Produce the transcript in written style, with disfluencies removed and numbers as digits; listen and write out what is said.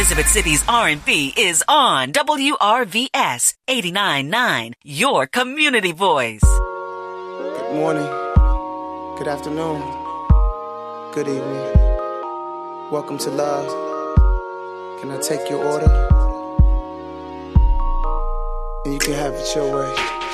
Elizabeth City's R&B is on WRVS 89.9, your community voice. Good morning, good afternoon, good evening. Welcome to Love. Can I take your order? And you can have it your way.